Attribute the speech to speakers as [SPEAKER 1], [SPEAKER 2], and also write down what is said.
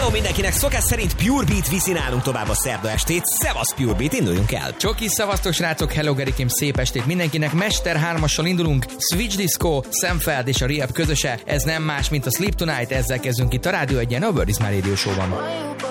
[SPEAKER 1] Hello mindenkinek, szokás szerint Pure Beat viszi nálunk tovább a szerda estét. Szevasz Pure Beat, induljunk el!
[SPEAKER 2] Csoki, szevasztok srácok, hello Gerikém, szép estét mindenkinek. Mester 3-assal indulunk, Switch Disco, Sam Feld és a Rehab közöse. Ez nem más, mint a Sleep Tonight, ezzel kezdünk itt a Rádió 1-en, a Bird Is My Radio Show-ban.